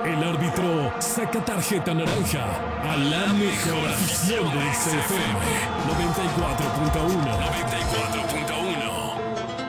El árbitro saca tarjeta naranja a la mejor afición de XFM 94.1.